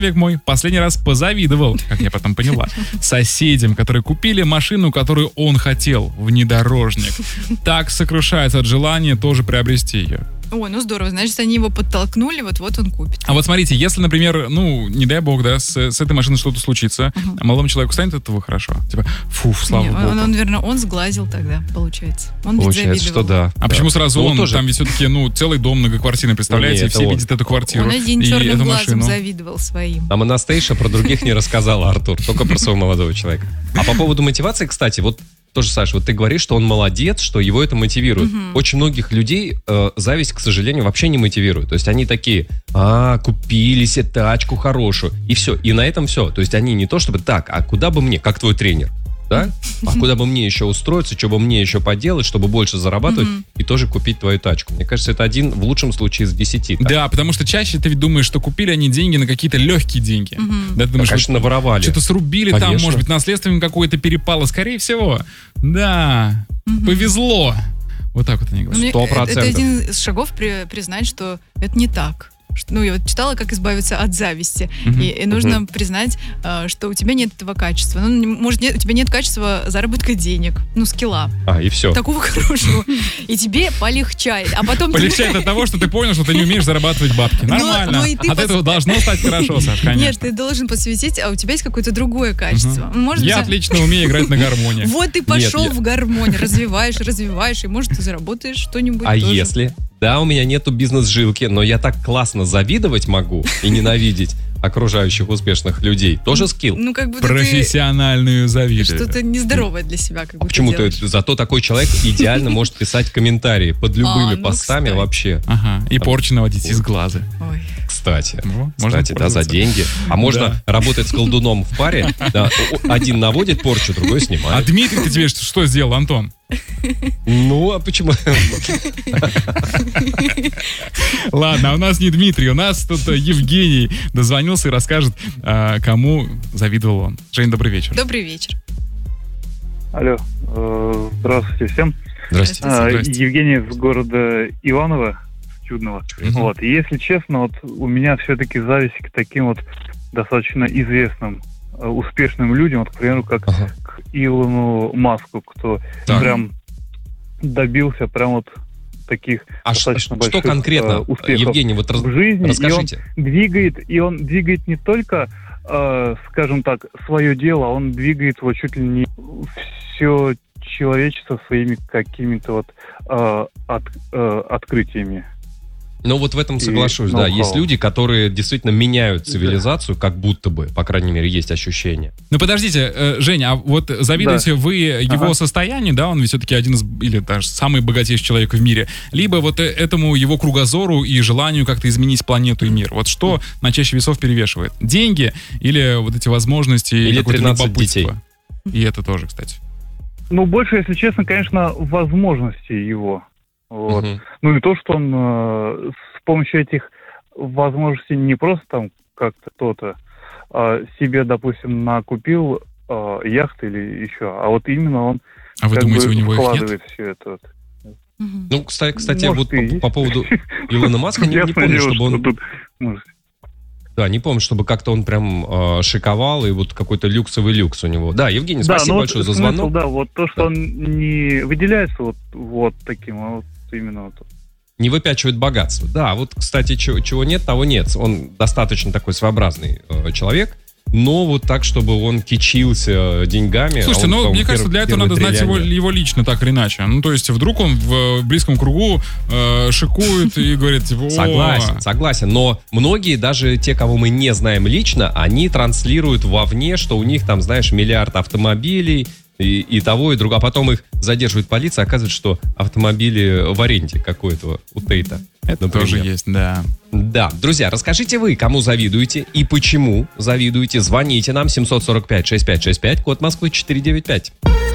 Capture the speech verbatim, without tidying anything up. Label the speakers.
Speaker 1: Век мой последний раз позавидовал, как я потом поняла, соседям, которые купили машину, которую он хотел, внедорожник. Так сокрушается от желания тоже приобрести ее.
Speaker 2: Ой, ну здорово, значит, они его подтолкнули, вот-вот он купит.
Speaker 1: А вот смотрите, если, например, ну, не дай бог, да, с, с этой машиной что-то случится, uh-huh. а молодому человеку станет от этого хорошо? Типа, фу, слава
Speaker 2: не,
Speaker 1: богу.
Speaker 2: Он, он, наверное, он сглазил тогда, получается. Он
Speaker 3: получается, что да.
Speaker 1: А
Speaker 3: да.
Speaker 1: почему сразу
Speaker 3: ну,
Speaker 1: он?
Speaker 3: Тоже...
Speaker 1: Там ведь все-таки, ну, целый дом многоквартирный, представляете, ну, и все он. видят эту квартиру.
Speaker 2: Он один
Speaker 1: и
Speaker 2: черным
Speaker 1: эту
Speaker 2: глазом
Speaker 1: машину.
Speaker 2: завидовал своим.
Speaker 3: А Анастейша про других не рассказала, Артур, только про своего молодого человека. А по поводу мотивации, кстати, вот тоже, Саша, вот ты говоришь, что он молодец, что его это мотивирует. Uh-huh. Очень многих людей э, зависть, к сожалению, вообще не мотивирует. То есть они такие, а, купили себе тачку хорошую, и все. И на этом все. То есть они не то чтобы так, а куда бы мне, как твой тренер, да? А куда бы мне еще устроиться, что бы мне еще поделать, чтобы больше зарабатывать uh-huh. и тоже купить твою тачку. Мне кажется, это один в лучшем случае из десяти. Так?
Speaker 1: Да, потому что чаще ты ведь думаешь, что купили они деньги на какие-то легкие деньги.
Speaker 2: Uh-huh.
Speaker 1: Да, ты думаешь,
Speaker 3: да, конечно, наворовали.
Speaker 1: Что-то срубили
Speaker 3: конечно.
Speaker 1: там, может быть, наследством какое-то перепало. Скорее всего. Да, uh-huh. повезло. Вот так вот они говорят.
Speaker 3: Сто процентов.
Speaker 2: Это один из шагов при, признать, что это не так. Ну, я вот читала, как избавиться от зависти. Uh-huh. И, и нужно uh-huh. признать, что у тебя нет этого качества. Ну, может, нет, у тебя нет качества заработка денег, ну, скилла.
Speaker 3: А, и все.
Speaker 2: Такого хорошего. И тебе полегчает. А потом
Speaker 1: полегчает от того, что ты понял, что ты не умеешь зарабатывать бабки. Нормально. От этого должно стать хорошо, Саш, конечно.
Speaker 2: Нет, ты должен посвятить, а у тебя есть какое-то другое качество.
Speaker 1: Я отлично умею играть на гармонии.
Speaker 2: Вот ты пошел в гармонию, развиваешь, развиваешь, и, может, ты заработаешь что-нибудь
Speaker 3: А
Speaker 2: тоже.
Speaker 3: если... Да, у меня нету бизнес-жилки, но я так классно завидовать могу и ненавидеть окружающих успешных людей. Тоже скилл.
Speaker 2: Ну, как будто
Speaker 1: профессиональную завидую.
Speaker 2: Что-то нездоровое для себя. Как
Speaker 3: а почему ты? Зато такой человек идеально может писать комментарии под любыми а, ну, постами кстати. вообще.
Speaker 1: Ага. И порчу наводить из глаза.
Speaker 2: Ой.
Speaker 3: Кстати,
Speaker 1: ну,
Speaker 3: кстати, да, за деньги. А можно да. работать с колдуном в паре. Да, один наводит порчу, другой снимает.
Speaker 1: А Дмитрий ты тебе что сделал, Антон?
Speaker 3: Ну, а почему?
Speaker 1: Ладно, а у нас не Дмитрий, у нас тут Евгений дозвонился и расскажет, кому завидовал он. Жень, добрый вечер.
Speaker 2: Добрый вечер.
Speaker 4: Алло, здравствуйте всем.
Speaker 3: Здравствуйте.
Speaker 4: А,
Speaker 1: Здравствуйте.
Speaker 4: Евгений из города Иваново, Чудного. Uh-huh. Вот. И если честно, вот у меня все-таки зависть к таким вот достаточно известным, успешным людям, вот, к примеру, как uh-huh. к Илону Маску, кто так. прям добился прям вот таких
Speaker 3: а
Speaker 4: достаточно
Speaker 3: ш-
Speaker 4: больших
Speaker 3: что конкретно,
Speaker 4: успехов
Speaker 3: Евгений, вот раз...
Speaker 4: в жизни.
Speaker 3: расскажите.
Speaker 4: И он двигает, и он двигает не только, э, скажем так, свое дело, он двигает вот чуть ли не все человечество своими какими-то вот э, от, э, открытиями.
Speaker 3: Ну вот в этом соглашусь,
Speaker 4: и
Speaker 3: да.
Speaker 4: ноу-хау.
Speaker 3: Есть люди, которые действительно меняют цивилизацию, как будто бы, по крайней мере, есть ощущение.
Speaker 1: Ну подождите, э, Женя, а вот завидуете да. вы его ага. состоянию, да, он ведь все-таки один из, или даже самый богатейший человек в мире, либо вот этому его кругозору и желанию как-то изменить планету и мир. Вот что на чаще весов перевешивает? Деньги или вот эти возможности?
Speaker 3: Или тринадцать детей.
Speaker 1: И это тоже, кстати.
Speaker 4: Ну, больше, если честно, конечно, возможности его. Вот. Uh-huh. Ну и то, что он э, с помощью этих возможностей не просто там как-то кто-то а себе, допустим, накупил э, яхты или еще, а вот именно он
Speaker 1: а вы
Speaker 4: как
Speaker 1: думаете,
Speaker 4: бы
Speaker 1: у него
Speaker 4: вкладывает
Speaker 1: их нет?
Speaker 4: все это. Вот.
Speaker 2: Uh-huh.
Speaker 3: Ну, кстати, кстати
Speaker 4: Может,
Speaker 3: вот по, по поводу Илона Маска, не, не помню, чтобы он...
Speaker 4: Тут, может...
Speaker 3: Да, не помню, чтобы как-то он прям э, шиковал, и вот какой-то люксовый люкс у него. Да, Евгений,
Speaker 4: да,
Speaker 3: спасибо
Speaker 4: ну,
Speaker 3: большое
Speaker 4: вот,
Speaker 3: за звонок.
Speaker 4: Смысл, да, вот то, что да. он не выделяется вот, вот таким, а вот именно вот.
Speaker 3: Не выпячивает богатство. Да, вот, кстати, чего, чего нет, того нет. Он достаточно такой своеобразный э, человек, но вот так, чтобы он кичился деньгами.
Speaker 1: Слушайте,
Speaker 3: он,
Speaker 1: ну, мне кажется, для этого надо знать его, его лично, так или иначе. Ну, то есть, вдруг он в близком кругу э, шикует и говорит, типа, о.
Speaker 3: Согласен, согласен. Но многие, даже те, кого мы не знаем лично, они транслируют вовне, что у них там, знаешь, миллиард автомобилей, И, и того, и другого. А потом их задерживает полиция, оказывается, что автомобили в аренде какой-то у Тейта.
Speaker 1: Это например. Тоже есть, да.
Speaker 3: Да. Друзья, расскажите вы, кому завидуете и почему завидуете. Звоните нам семь четыре пять шесть пять шесть пять, код Москвы четыре девять пять.